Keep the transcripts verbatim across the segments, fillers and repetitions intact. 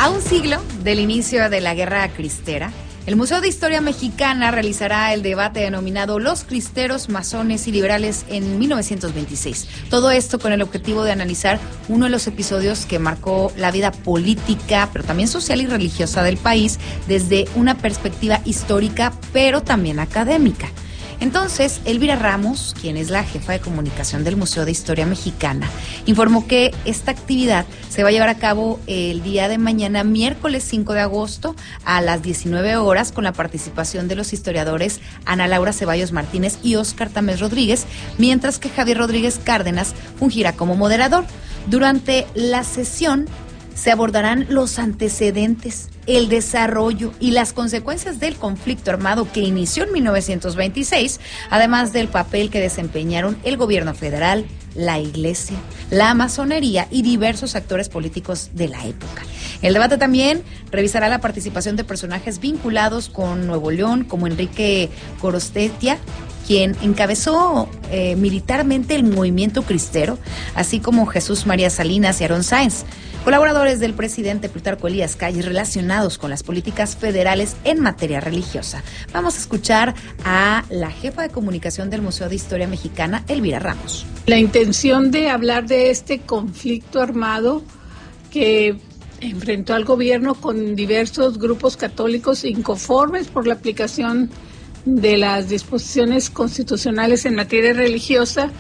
A un siglo del inicio de la Guerra Cristera, el Museo de Historia Mexicana realizará el debate denominado Los Cristeros, Masones y Liberales en mil novecientos veintiséis. Todo esto con el objetivo de analizar uno de los episodios que marcó la vida política, pero también social y religiosa del país desde una perspectiva histórica, pero también académica. Entonces, Elvira Ramos, quien es la jefa de comunicación del Museo de Historia Mexicana, informó que esta actividad se va a llevar a cabo el día de mañana, miércoles cinco de agosto, a las diecinueve horas, con la participación de los historiadores Ana Laura Ceballos Martínez y Óscar Tamés Rodríguez, mientras que Javier Rodríguez Cárdenas fungirá como moderador. Durante la sesión se abordarán los antecedentes, el desarrollo y las consecuencias del conflicto armado que inició en mil novecientos veintiséis, además del papel que desempeñaron el gobierno federal, la iglesia, la masonería y diversos actores políticos de la época. El debate también revisará la participación de personajes vinculados con Nuevo León, como Enrique Corostegtia, quien encabezó eh, militarmente el movimiento cristero, así como Jesús María Salinas y Aarón Sáenz, colaboradores del presidente Plutarco Elías Calles relacionados con las políticas federales en materia religiosa. Vamos a escuchar a la jefa de comunicación del Museo de Historia Mexicana, Elvira Ramos. La intención de hablar de este conflicto armado que enfrentó al gobierno con diversos grupos católicos inconformes por la aplicación de las disposiciones constitucionales en materia religiosa,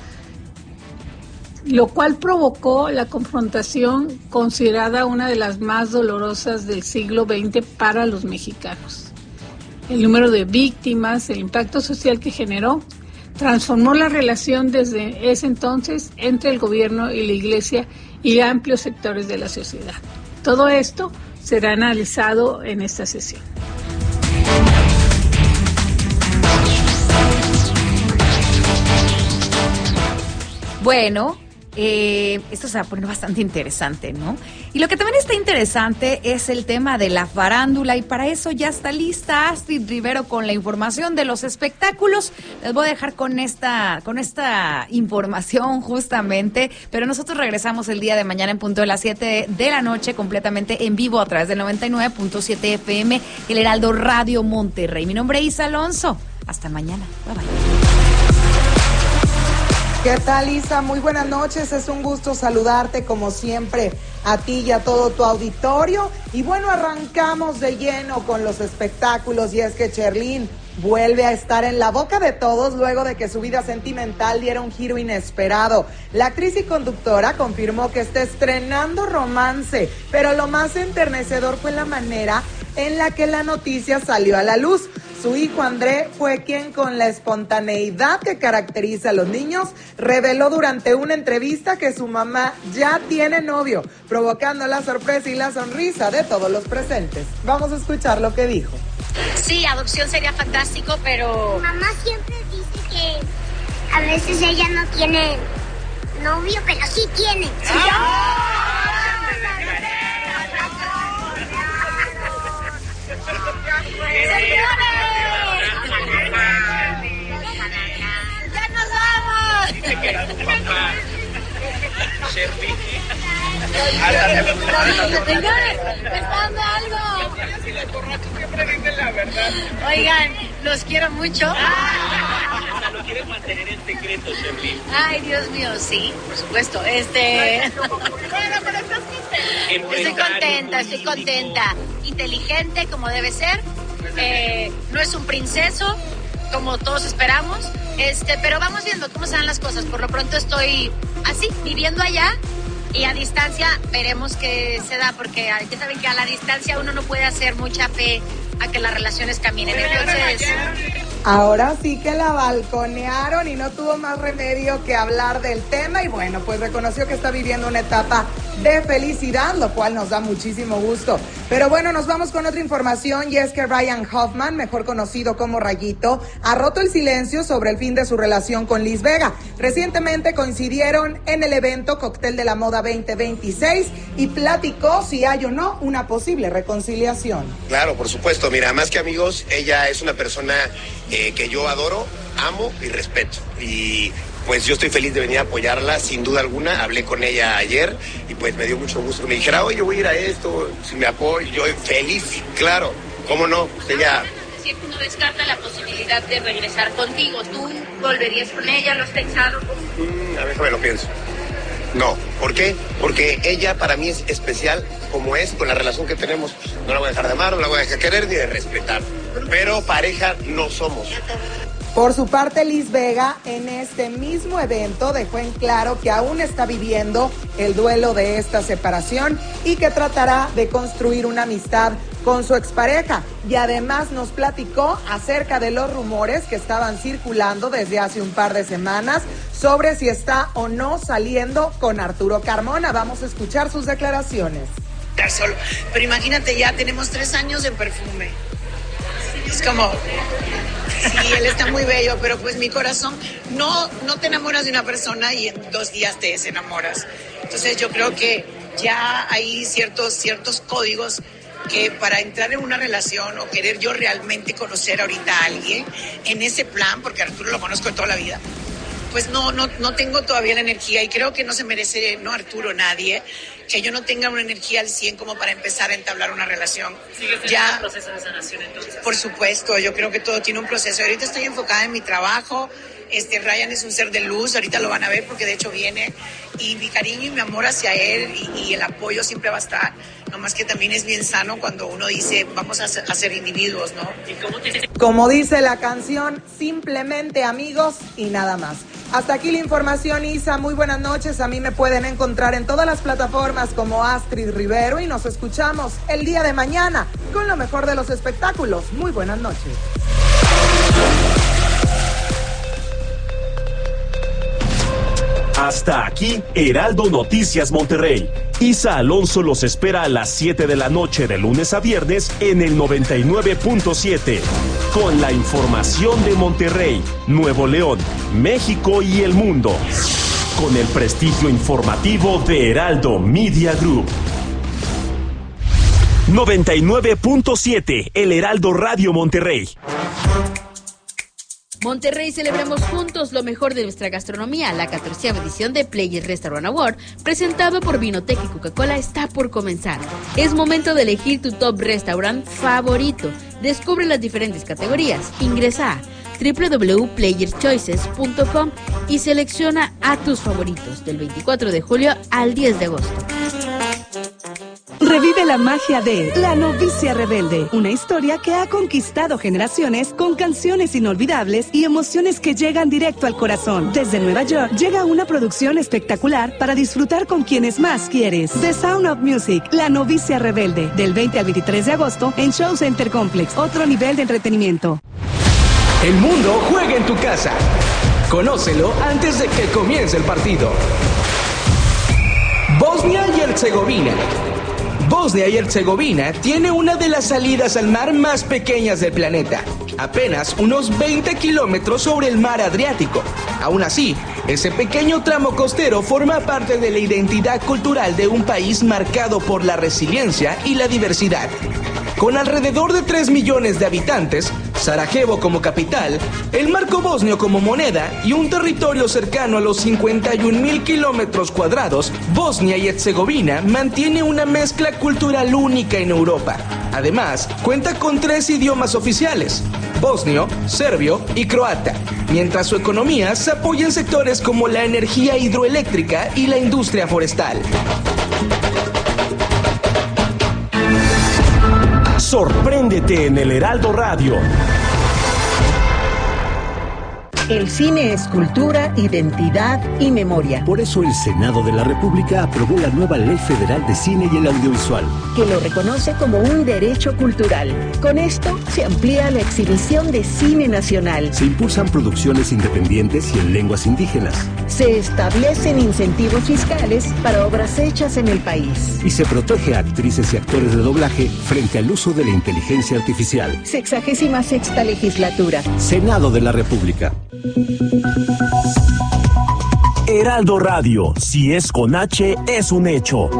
lo cual provocó la confrontación considerada una de las más dolorosas del siglo veinte para los mexicanos. El número de víctimas, el impacto social que generó, transformó la relación desde ese entonces entre el gobierno y la iglesia y amplios sectores de la sociedad. Todo esto será analizado en esta sesión. Bueno, eh, esto se va a poner bastante interesante, ¿no? Y lo que también está interesante es el tema de la farándula, y para eso ya está lista Astrid Rivero con la información de los espectáculos. Les voy a dejar con esta, con esta información justamente, pero nosotros regresamos el día de mañana en punto de las siete de la noche, completamente en vivo a través del noventa y nueve punto siete F M, el Heraldo Radio Monterrey. Mi nombre es Isa Alonso. Hasta mañana. Bye bye. ¿Qué tal, Isa? Muy buenas noches, es un gusto saludarte como siempre a ti y a todo tu auditorio. Y bueno, arrancamos de lleno con los espectáculos, y es que Cherlyn vuelve a estar en la boca de todos luego de que su vida sentimental diera un giro inesperado. La actriz y conductora confirmó que está estrenando romance, pero lo más enternecedor fue la manera en la que la noticia salió a la luz. Su hijo André fue quien, con la espontaneidad que caracteriza a los niños, reveló durante una entrevista que su mamá ya tiene novio, provocando la sorpresa y la sonrisa de todos los presentes. Vamos a escuchar lo que dijo. Sí, adopción sería fantástico, pero... Mamá siempre dice que a veces ella no tiene novio, pero sí tiene. ¿Sí? ¡Ah! ¡Ya nos vamos! Señores, me está dando algo. Oigan, los quiero mucho. Lo quieres mantener en secreto, Sherly. Ay, Dios mío, sí, por supuesto. Este. Estoy contenta, estoy contenta. Inteligente, como debe ser. Eh, no es un princeso, como todos esperamos. Este, pero vamos viendo cómo se dan las cosas. Por lo pronto estoy así, viviendo allá. Y a distancia veremos qué se da, porque ya saben que a la distancia uno no puede hacer mucha fe a que las relaciones caminen. Entonces... Ahora sí que la balconearon y no tuvo más remedio que hablar del tema, y bueno, pues reconoció que está viviendo una etapa de felicidad, lo cual nos da muchísimo gusto. Pero bueno, nos vamos con otra información, y es que Ryan Hoffman, mejor conocido como Rayito, ha roto el silencio sobre el fin de su relación con Liz Vega. Recientemente coincidieron en el evento Cóctel de la Moda veinte veintiséis y platicó si hay o no una posible reconciliación. Claro, por supuesto, mira, más que amigos, ella es una persona eh, que yo adoro, amo y respeto. Y pues yo estoy feliz de venir a apoyarla, sin duda alguna. Hablé con ella ayer y pues me dio mucho gusto que me dijera, oye, voy a ir a esto, si me apoyo, yo feliz, claro, ¿cómo no? Pues ella... Si no descarta la posibilidad de regresar contigo, ¿tú volverías con ella? ¿Lo has pensado? Mm, a ver, déjame lo pienso. No, ¿por qué? Porque ella para mí es especial como es, con la relación que tenemos. No la voy a dejar de amar, no la voy a dejar de querer ni de respetar. Pero pareja no somos. Por su parte, Liz Vega en este mismo evento dejó en claro que aún está viviendo el duelo de esta separación y que tratará de construir una amistad con su expareja. Y además nos platicó acerca de los rumores que estaban circulando desde hace un par de semanas sobre si está o no saliendo con Arturo Carmona. Vamos a escuchar sus declaraciones. Solo. Pero imagínate, ya tenemos tres años de perfume. Es como... Sí, él está muy bello, pero pues mi corazón, no, no te enamoras de una persona y en dos días te desenamoras. Entonces yo creo que ya hay ciertos, ciertos códigos que para entrar en una relación o querer yo realmente conocer ahorita a alguien en ese plan, porque Arturo lo conozco de toda la vida, pues no, no, no tengo todavía la energía y creo que no se merece, no Arturo, nadie, que yo no tenga una energía al cien como para empezar a entablar una relación. ¿Sigues en ya, un proceso de sanación entonces? Por supuesto, yo creo que todo tiene un proceso. Ahorita estoy enfocada en mi trabajo. Este, Ryan es un ser de luz, ahorita lo van a ver porque de hecho viene, y mi cariño y mi amor hacia él y, y el apoyo siempre va a estar, nomás que también es bien sano cuando uno dice vamos a ser, a ser individuos, ¿no? ¿Y cómo te... Como dice la canción, simplemente amigos y nada más. Hasta aquí la información, Isa, muy buenas noches. A mí me pueden encontrar en todas las plataformas como Astrid Rivero y nos escuchamos el día de mañana con lo mejor de los espectáculos. Muy buenas noches. Hasta aquí, Heraldo Noticias Monterrey. Isa Alonso los espera a las siete de la noche de lunes a viernes en el noventa y nueve punto siete. Con la información de Monterrey, Nuevo León, México y el mundo. Con el prestigio informativo de Heraldo Media Group. noventa y nueve punto siete, El Heraldo Radio Monterrey. Monterrey, celebremos juntos lo mejor de nuestra gastronomía. La catorceava edición de Players Restaurant Award, presentado por Vinotec y Coca-Cola, está por comenzar. Es momento de elegir tu top restaurant favorito. Descubre las diferentes categorías. Ingresa a doble u doble u doble u punto players choices punto com y selecciona a tus favoritos del veinticuatro de julio al diez de agosto. Revive la magia de La Novicia Rebelde, una historia que ha conquistado generaciones con canciones inolvidables y emociones que llegan directo al corazón. Desde Nueva York llega una producción espectacular para disfrutar con quienes más quieres. The Sound of Music, La Novicia Rebelde, del veinte al veintitrés de agosto en Show Center Complex, otro nivel de entretenimiento. El mundo juega en tu casa. Conócelo antes de que comience el partido. Bosnia y Herzegovina. Bosnia y Herzegovina tiene una de las salidas al mar más pequeñas del planeta, apenas unos veinte kilómetros sobre el mar Adriático. Aún así, ese pequeño tramo costero forma parte de la identidad cultural de un país marcado por la resiliencia y la diversidad. Con alrededor de tres millones de habitantes, Sarajevo como capital, el marco bosnio como moneda y un territorio cercano a los cincuenta y un mil kilómetros cuadrados, Bosnia y Herzegovina mantiene una mezcla cultural única en Europa. Además, cuenta con tres idiomas oficiales: bosnio, serbio y croata, mientras su economía se apoya en sectores como la energía hidroeléctrica y la industria forestal. Sorpréndete en el Heraldo Radio. El cine es cultura, identidad y memoria. Por eso el Senado de la República aprobó la nueva Ley Federal de Cine y el Audiovisual, que lo reconoce como un derecho cultural. Con esto se amplía la exhibición de cine nacional. Se impulsan producciones independientes y en lenguas indígenas. Se establecen incentivos fiscales para obras hechas en el país. Y se protege a actrices y actores de doblaje frente al uso de la inteligencia artificial. Sexagésima sexta legislatura. Senado de la República. Heraldo Radio, si es con H, es un hecho.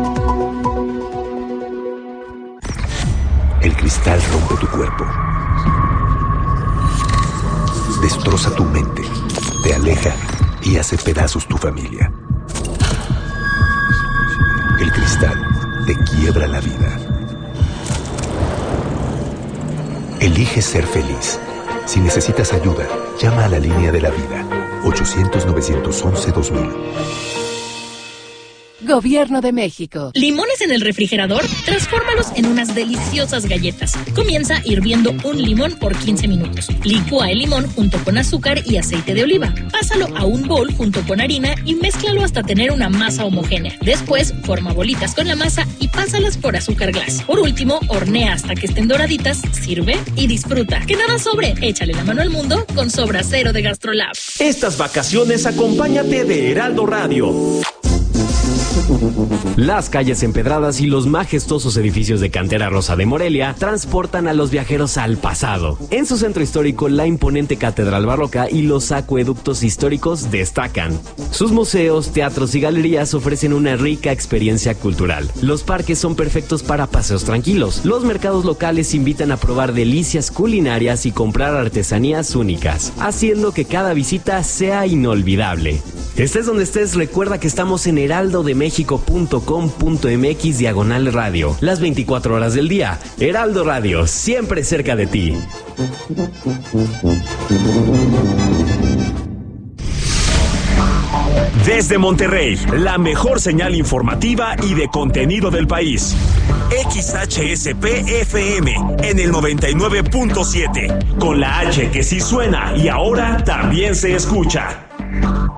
El cristal rompe tu cuerpo, destroza tu mente, te aleja y hace pedazos tu familia. El cristal te quiebra la vida. Elige ser feliz. Si necesitas ayuda, llama a la línea de la vida. ochocientos, novecientos once, dos mil. Gobierno de México. ¿Limones en el refrigerador? Transfórmalos en unas deliciosas galletas. Comienza hirviendo un limón por quince minutos. Licúa el limón junto con azúcar y aceite de oliva. Pásalo a un bol junto con harina y mézclalo hasta tener una masa homogénea. Después, forma bolitas con la masa y pásalas por azúcar glass. Por último, hornea hasta que estén doraditas, sirve y disfruta. Que nada sobre, échale la mano al mundo con Sobra Cero de GastroLab. Estas vacaciones acompáñate de Heraldo Radio. Las calles empedradas y los majestuosos edificios de cantera rosa de Morelia transportan a los viajeros al pasado. En su centro histórico, la imponente catedral barroca y los acueductos históricos destacan. Sus museos, teatros y galerías ofrecen una rica experiencia cultural. Los parques son perfectos para paseos tranquilos. Los mercados locales invitan a probar delicias culinarias y comprar artesanías únicas, haciendo que cada visita sea inolvidable. Estés donde estés, recuerda que estamos en heraldo de méxico punto com punto mx diagonal radio. Las veinticuatro horas del día. Heraldo Radio, siempre cerca de ti. Desde Monterrey, la mejor señal informativa y de contenido del país. X H S P F M en el noventa y nueve punto siete. Con la H que sí suena y ahora también se escucha.